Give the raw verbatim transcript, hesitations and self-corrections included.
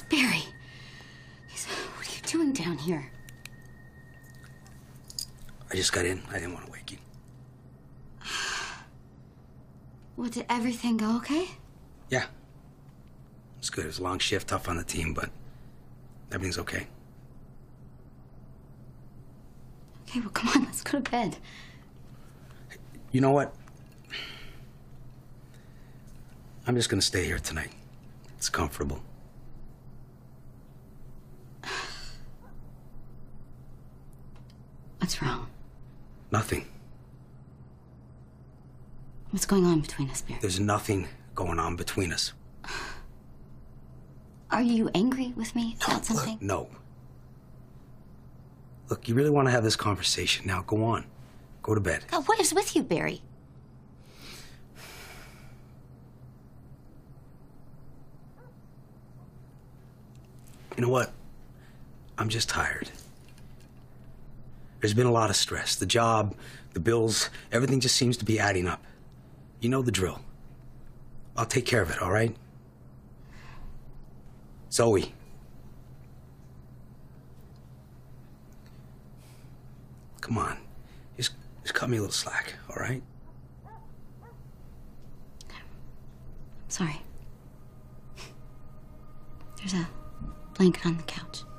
Barry, what are you doing down here? I just got in. I didn't want to wake you. What, did everything go okay? Yeah. It's good. It was a long shift, tough on the team, but everything's okay. Okay, well, come on, let's go to bed. You know what? I'm just gonna stay here tonight. It's comfortable. What's wrong? Nothing. What's going on between us, Barry? There's nothing going on between us. Are you angry with me about no, something? Look, no. Look, you really want to have this conversation. Now, go on. Go to bed. God, what is with you, Barry? You know what? I'm just tired. There's been a lot of stress. The job, the bills, everything just seems to be adding up. You know the drill. I'll take care of it, all right? Zoe. Come on. Just, just cut me a little slack, all right? Sorry. There's a blanket on the couch.